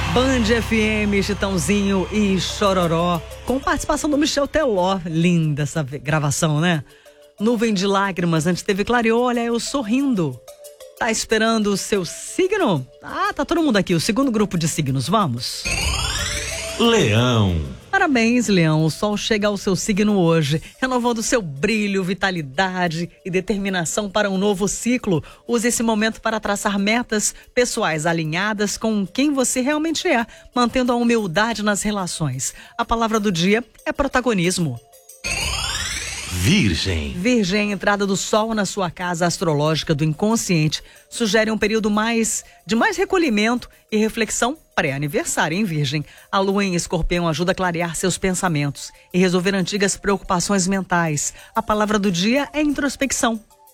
Band FM, Chitãozinho e Chororó, com participação do Michel Teló. Linda essa gravação, né? Nuvem de lágrimas, antes teve Clareou, olha eu sorrindo. Tá esperando o seu signo? Ah, tá todo mundo aqui, o segundo grupo de signos, vamos? Leão. Parabéns, Leão, o sol chega ao seu signo hoje, renovando seu brilho, vitalidade e determinação para um novo ciclo. Use esse momento para traçar metas pessoais alinhadas com quem você realmente é, mantendo a humildade nas relações. A palavra do dia é protagonismo. Virgem. Virgem, a entrada do sol na sua casa astrológica do inconsciente sugere um período de mais recolhimento e reflexão pré-aniversário, hein, Virgem? A lua em Escorpião ajuda a clarear seus pensamentos e resolver antigas preocupações mentais. A palavra do dia é introspecção.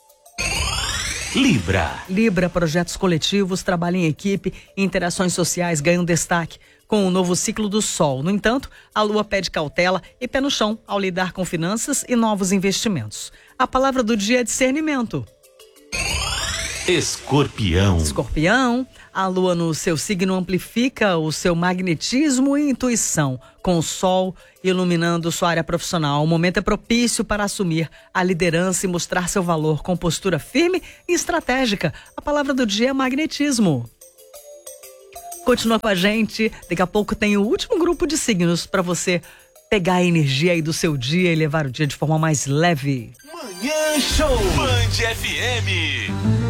Libra. Libra, projetos coletivos, trabalho em equipe e interações sociais ganham destaque com o novo ciclo do sol. No entanto, a lua pede cautela e pé no chão ao lidar com finanças e novos investimentos. A palavra do dia é discernimento. Escorpião. Escorpião, a lua no seu signo amplifica o seu magnetismo e intuição, com o sol iluminando sua área profissional. O momento é propício para assumir a liderança e mostrar seu valor com postura firme e estratégica. A palavra do dia é magnetismo. Continua com a gente, daqui a pouco tem o último grupo de signos para você pegar a energia aí do seu dia e levar o dia de forma mais leve. Manhã Show. Band FM.